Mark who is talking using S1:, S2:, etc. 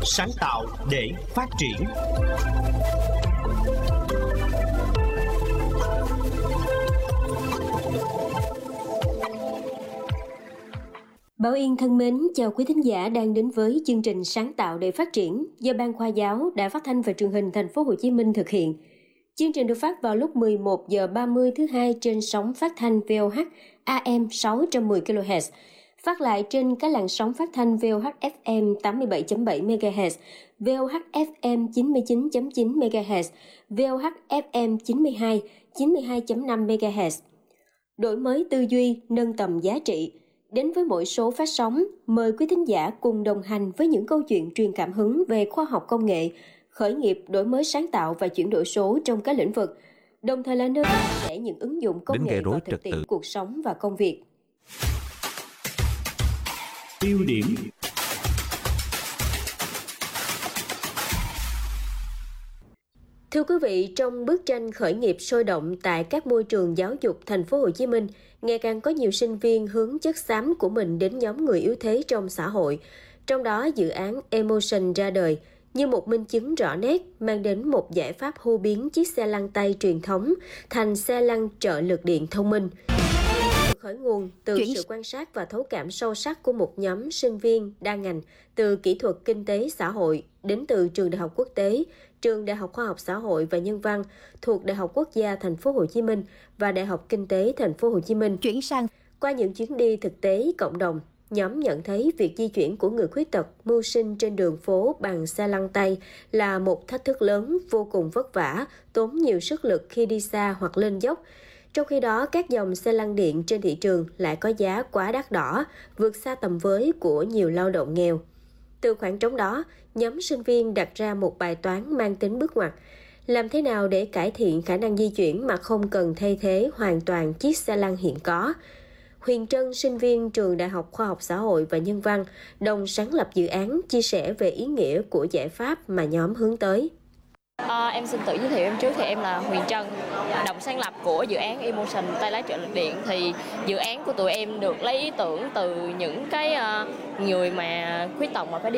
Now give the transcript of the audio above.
S1: sáng tạo để phát triển.
S2: Bảo Yên thân mến, chào quý thính giả đang đến với chương trình Sáng tạo để phát triển do Ban Khoa giáo Đài Phát thanh và Truyền hình Thành phố Hồ Chí Minh thực hiện. Chương trình được phát vào lúc 11 giờ 30 thứ hai trên sóng phát thanh VOH AM 610 kHz, phát lại trên các làn sóng phát thanh VOH FM 87.7 MHz, VOH FM 99.9 MHz, VOH FM 92.5 MHz. Đổi mới tư duy, nâng tầm giá trị. Đến với mỗi số phát sóng, mời quý thính giả cùng đồng hành với những câu chuyện truyền cảm hứng về khoa học công nghệ, khởi nghiệp, đổi mới sáng tạo và chuyển đổi số trong các lĩnh vực, đồng thời là nơi chia sẻ những ứng dụng công nghệ vào thực tiễn cuộc sống và công việc.
S1: Tiêu điểm.
S2: Thưa quý vị, trong bức tranh khởi nghiệp sôi động tại các môi trường giáo dục Thành phố Hồ Chí Minh, ngày càng có nhiều sinh viên hướng chất xám của mình đến nhóm người yếu thế trong xã hội. Trong đó, dự án Emotion ra đời như một minh chứng rõ nét, mang đến một giải pháp hô biến chiếc xe lăn tay truyền thống thành xe lăn trợ lực điện thông minh. Khởi nguồn từ sự quan sát và thấu cảm sâu sắc của một nhóm sinh viên đa ngành từ kỹ thuật kinh tế xã hội đến từ trường Đại học Quốc tế, trường Đại học Khoa học Xã hội và Nhân văn thuộc Đại học Quốc gia Thành phố Hồ Chí Minh và Đại học Kinh tế Thành phố Hồ Chí Minh. Qua những chuyến đi thực tế cộng đồng, nhóm nhận thấy việc di chuyển của người khuyết tật mưu sinh trên đường phố bằng xe lăn tay là một thách thức lớn, vô cùng vất vả, tốn nhiều sức lực khi đi xa hoặc lên dốc. Trong khi đó, các dòng xe lăn điện trên thị trường lại có giá quá đắt đỏ, vượt xa tầm với của nhiều lao động nghèo. Từ khoảng trống đó, nhóm sinh viên đặt ra một bài toán mang tính bước ngoặt. Làm thế nào để cải thiện khả năng di chuyển mà không cần thay thế hoàn toàn chiếc xe lăn hiện có? Huyền Trân, sinh viên trường Đại học Khoa học Xã hội và Nhân văn, đồng sáng lập dự án, chia sẻ về ý nghĩa của giải pháp mà nhóm hướng tới.
S3: Em xin tự giới thiệu em trước, thì em là Huyền Trân, đồng sáng lập của dự án Emotion tay lái trợ lực điện. Thì dự án của tụi em được lấy ý tưởng từ những cái người mà khuyết tật mà phải đi